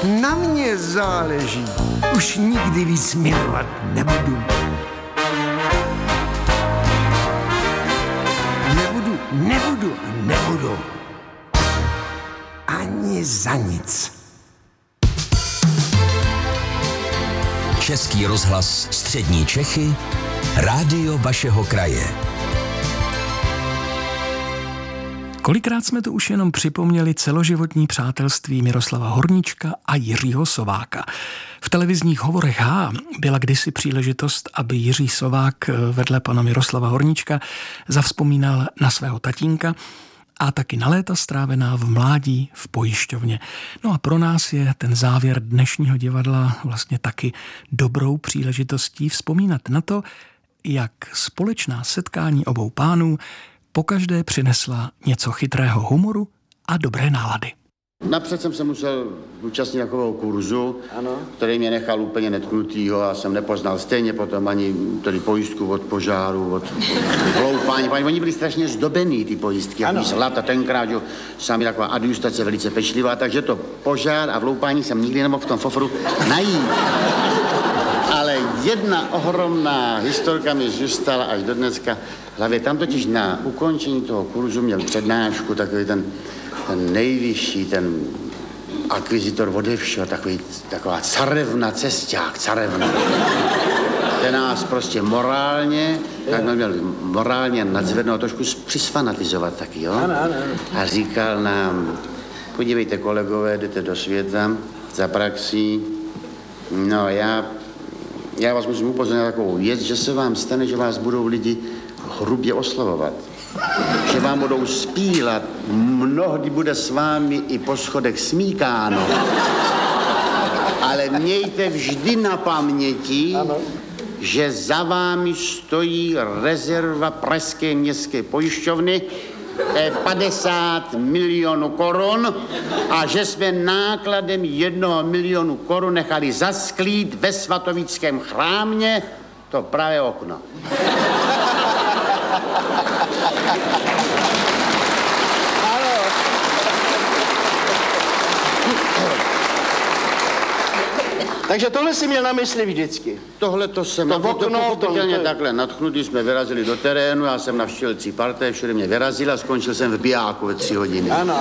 Na mě záleží. Už nikdy víc milovat nebudu. Nebudu. Ani za nic. Český rozhlas Střední Čechy, rádio vašeho kraje. Kolikrát jsme tu už jenom připomněli celoživotní přátelství Miroslava Horníčka a Jiřího Sováka. V televizních hovorech byla kdysi příležitost, aby Jiří Sovák vedle pana Miroslava Horníčka zavzpomínal na svého tatínka a taky na léta strávená v mládí v pojišťovně. No a pro nás je ten závěr dnešního divadla vlastně taky dobrou příležitostí vzpomínat na to, jak společná setkání obou pánů pokaždé přinesla něco chytrého humoru a dobré nálady. Napřed jsem se musel účastnit takového kurzu, ano, který mě nechal úplně netknutýho a jsem nepoznal stejně potom ani tedy pojistku od požáru, od vloupání. Oni byli strašně zdobený, ty pojistky, jak zlata tenkrát, že sami taková adjustace velice pečlivá, takže to požár a vloupání jsem nikdy nemohl v tom fofru najít. Ale jedna ohromná historka mi zůstala až do dneska v hlavě. Tam totiž na ukončení toho kurzu měl přednášku takový ten nejvyšší, ten akvizitor ode všeho, taková carevna, cesťák, carevna. Ten nás prostě morálně, tak měl morálně nadzvednout, trošku přisfanatizovat taky, jo? Ano. A říkal nám, podívejte kolegové, jdete do světa za praxí, no já vás musím upozornit na takovou věc, že se vám stane, že vás budou lidi hrubě oslovovat. Že vám budou spílat, mnohdy bude s vámi i po schodech smíkáno. Ale mějte vždy na paměti, ano, že za vámi stojí rezerva Pražské městské pojišťovny, 50 milionů korun a že jsme nákladem 1 milionu korun nechali zasklít ve svatovickém chrámě to pravé okno. Takže tohle si měl na mysli vždycky. Tohle to jsem pochopitelně takhle nadchnutý, jsme vyrazili do terénu, já jsem navštívil Ciparté, všude mě vyrazil a skončil jsem v bijáku ve 3 hodiny. Ano.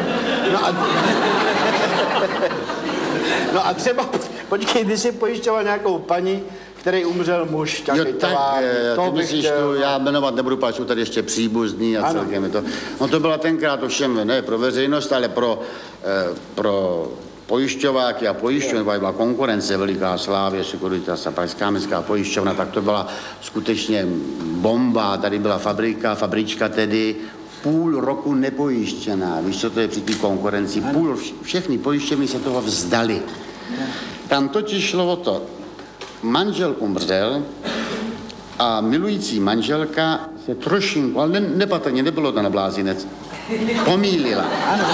No a třeba, počkej, když jsi pojišťoval nějakou paní, který umřel muž, jo, tak, to bych chtěl. Já jmenovat nebudu, protože jsou tady ještě příbuzní a celkem je to. No to byla tenkrát ovšem ne pro veřejnost, ale pro pojišťováky a pojišťovny, byla konkurence veliká, Slávě, Securitas a Pražská městská pojišťovna, tak to byla skutečně bomba. Tady byla fabrička tedy půl roku nepojištěná. Víš, co to je při té konkurenci? Všechny pojišťovny se toho vzdali. Tam totiž šlo o to, manžel umřel a milující manželka se trošinku, ale nepatrně, nebylo to na blázinec, pomýlila. Ano.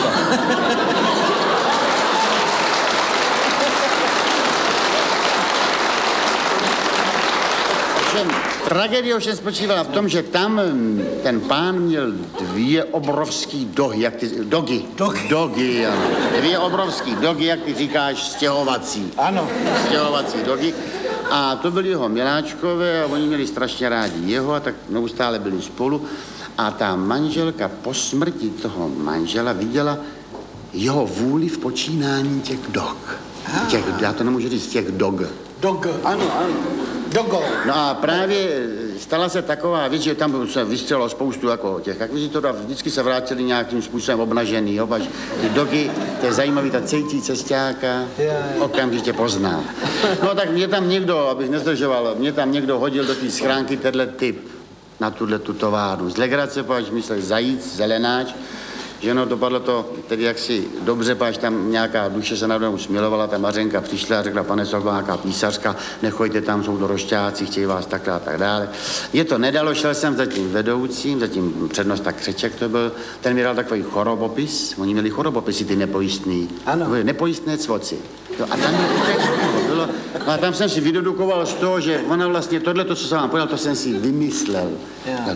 Tragédie ovšem spočívala v tom, že tam ten pán měl 2 obrovský dogy, ano. 2 obrovský dogy, jak ty říkáš, stěhovací. Ano. Stěhovací dogy. A to byli jeho miláčkové a oni měli strašně rádi jeho a tak neustále byli spolu. A ta manželka po smrti toho manžela viděla jeho vůli v počínání těch dog. Já to nemůžu říct, těch dog. Dog, ano. Dogo. No a právě stala se taková věc, že tam se vystřelilo spoustu jako těch akvizitorů a vždycky se vrátili nějakým způsobem obnažený, jo, pač ty dogy, to je zajímavý, ta cejtí cestáka, okamžitě pozná. No tak mě tam někdo, abych nezdržoval, mě tam někdo hodil do té schránky tenhle typ na tu továrnu. Z legrace, pač myslel zajíc, zelenáč, že no, dopadlo to tedy jaksi dobře, páč tam nějaká duše se nade mnou smilovala, ta Mařenka přišla a řekla, pane Sokol, nějaká písařka, nechoďte tam, jsou to rošťáci, chtějí vás takhle a tak dále. Je to nedalo, šel jsem za tím vedoucím, za tím přednosta Křeček to byl, ten mi dal takový chorobopis, oni měli chorobopisy, ty nepojistný. Ano. Nepojistné cvoci. A tam bylo, a tam jsem si vydedukoval z toho, že ona vlastně tohle, co jsem vám povedal, to jsem si vymyslel.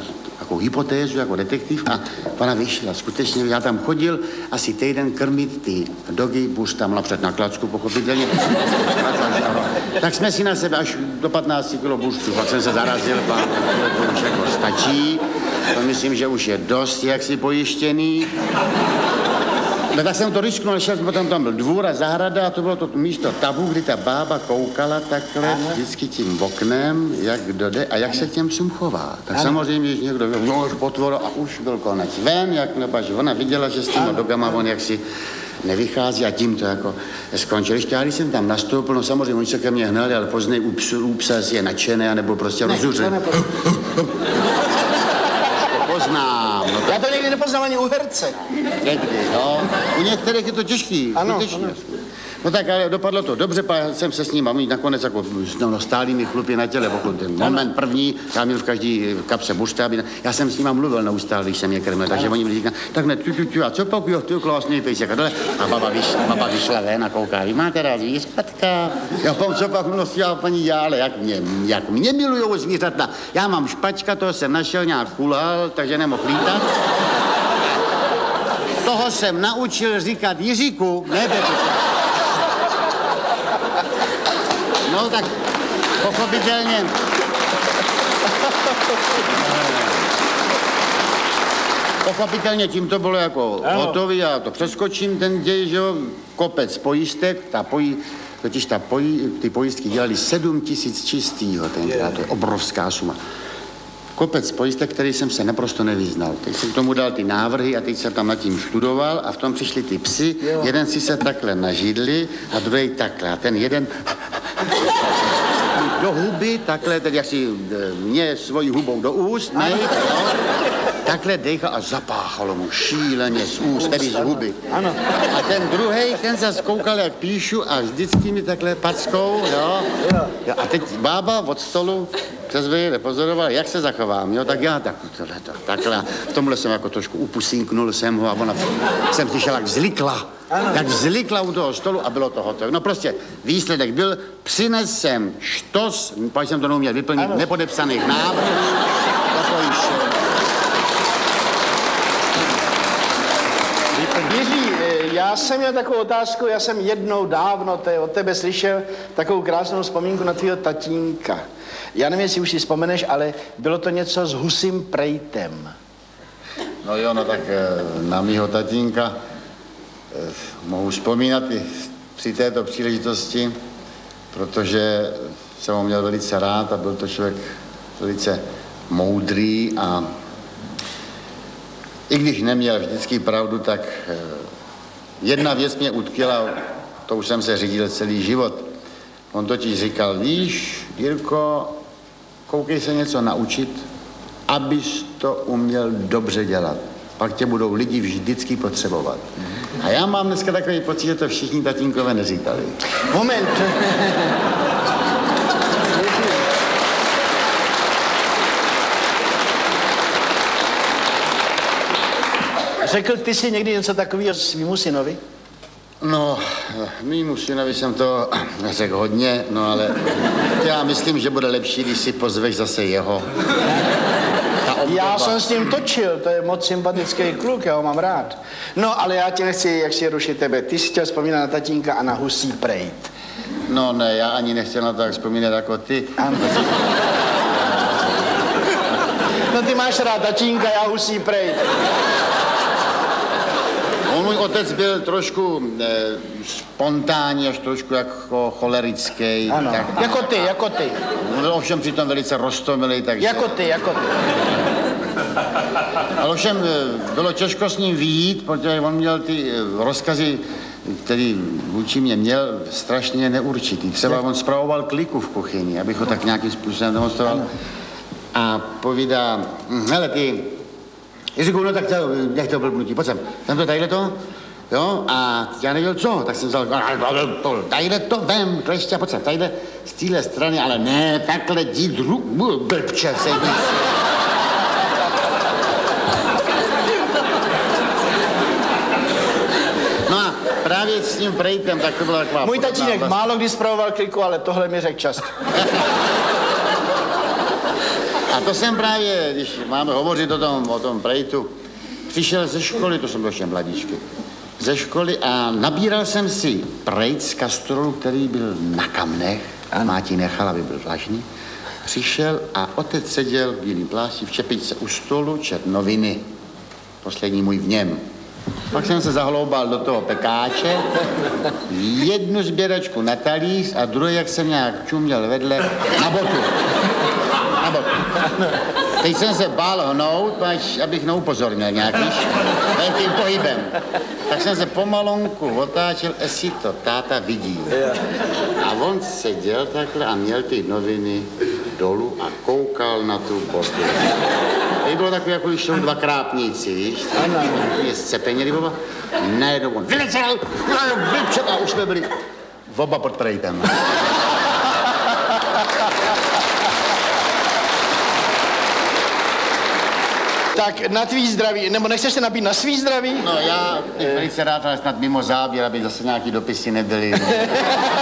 takovou hypotézu jako detektiv a pana vyšla. Skutečně já tam chodil asi týden krmit ty dogy, Buš tam napřed na klacku, pochopitelně. Tak jsme si na sebe až do 15 kilo buštů, pak jsem se zarazil, pán, to už jako stačí. To myslím, že už je dost jaksi pojištěný. No tak jsem to risknul, šel, potom tam byl dvůr a zahrada a to bylo to místo tabu, kdy ta bába koukala takhle vždycky tím oknem, jak kdo jde a jak se k těm psům chová. Tak samozřejmě, když někdo byl, no už potvoro a už byl konec. Ven, jak nebaž, ona viděla, že s těma dogama on jaksi nevychází a tím to jako skončil. Ještě já, když jsem tam nastoupil, no samozřejmě oni se ke mně hnali, ale později u psa je nadšený, anebo prostě rozuřený. Poznám. No, Já to někdy nepoznám ani u herce. někdy, no. U některých je to těžký. Ano, skutečně. No tak ale dopadlo to dobře, pak jsem se s ním a my nakonec jako stálí mi chlupy na těle, pokud ten moment první, já měl v každý kapse bušta, já jsem s ním mluvil neustále, když jsem je krmil, takže oni mi říkají, tak ne, a co pak, jo, ty klásný pejsek a tohle. A baba vyšla ven a kouká, vy máte rád zvířatka? Já pám, co pak mluvil, paní Jále, jak mě milujou zvířata. Já mám špačka, toho jsem našel, nějak kulhal, takže nemohl lítat. Toho jsem naučil říkat Jiříku, ne Pepička. No tak pochopitelně. Pochopitelně tím to bylo jako hotový, já to přeskočím ten děj, že jo, kopec pojistek, ty pojistky dělali 7 000 čistýho tenkrát, to je obrovská suma. Kopec pojistek, který jsem se naprosto nevyznal. Teď jsem k tomu dal ty návrhy a teď jsem tam nad tím študoval a v tom přišli ty psi, jeden si se takhle na židli a druhý takhle a ten jeden do huby, takhle, tedy jak si mě svojí hubou do úst, ne, no, takhle dejchal a zapáchalo mu šíleně z úst, tedy z huby. Ano. A ten druhej, ten zas koukal, jak píšu a vždycky mi takhle packou, jo. A teď bába od stolu přes vejle nepozorovala, jak se zachovám, jo, tak já takhle. V tomhle jsem jako trošku upusínknul jsem ho a ona jsem slyšela, jak vzlikla. Jak vzlikla u toho stolu a bylo to hotové. No prostě výsledek byl, přines jsem štos, pak jsem to neuměl vyplnit, nepodepsaných návrhů, Jiří, já jsem měl takovou otázku, já jsem jednou dávno od tebe slyšel takovou krásnou vzpomínku na tvýho tatínka. Já nevím, jestli už si vzpomeneš, ale bylo to něco s husím prejtem. No jo, no tak na mýho tatínka mohu vzpomínat i při této příležitosti, protože jsem ho měl velice rád a byl to člověk velice moudrý a i když neměl vždycky pravdu, tak jedna věc mě utkvěla, to už jsem se řídil celý život. On totiž říkal, víš, Jirko, koukej se něco naučit, abys to uměl dobře dělat. Pak tě budou lidi vždycky potřebovat. A já mám dneska takový pocit, že to všichni tatínkové neříkali. Moment. Řekl ty si někdy něco takového svýmu synovi? No, mýmu synovi jsem to řekl hodně, no ale já myslím, že bude lepší, když si pozveš zase jeho. Já jsem s ním točil, to je moc sympatický kluk, já ho mám rád. No, ale já ti nechci, jak si rušit tebe. Ty jsi chtěl vzpomínat na tatínka a na husí prejt. No ne, já ani nechtěl na to tak vzpomínat jako ty. Ano. No ty máš rád tatínka, já husí prejt. On můj otec byl trošku spontánní, až trošku jako cholerický. Ano, tak, jako ty. On byl ovšem přitom velice roztomilý, takže... Jako ty. Ale ovšem bylo těžko s ním vyjít, protože on měl ty rozkazy, který vůči mě měl, strašně neurčitý. Třeba on spravoval kliku v kuchyni, abych ho tak nějakým způsobem demonstroval. A povídá, hele ty, Jiříku, no tak nech to blbnutí, pojď sem, tam to tadyhle to, jo, a já nevěděl co, tak jsem vzal, tadyhle to vem, klešťa, pojď sem, tadyhle z téhle strany, ale ne, takhle jít blbče, sedí. No a právě s tím prejtem, tak to byla taková... Můj tatínek málo kdy spravoval kliku, ale tohle mi řekl často. A to jsem právě, když máme hovořit o tom prejtu, přišel ze školy, to jsem byl ještě mladíčky, ze školy a nabíral jsem si prejt z kastrolu, který byl na kamnech. Máti nechal, aby byl vlažný. Přišel a otec seděl v bílým plášti v čepičce u stolu, čet noviny. Poslední můj v něm. Pak jsem se zahloubal do toho pekáče, jednu sběračku na talíř a druhý, jak jsem nějak čuměl vedle, na botu. Na botu. Teď jsem se bál hnout, abych neupozornil nějak, víš, velkým pohybem. Tak jsem se pomalonku otáčel, jestli to táta vidí. A on seděl takhle a měl ty noviny dolů a koukal na tu botu. Tady bylo takové, jako když jsou dva krápníci, víš? Ano. Je scepeněli oba. Najednou on vyletěl, vypřed a už jsme byli oba pod prejtem. Tak na tvý zdraví, nebo nechceš se napít na svý zdraví? No já bych velice rád, ale snad mimo záběr, aby zase nějaký dopisy nebyly.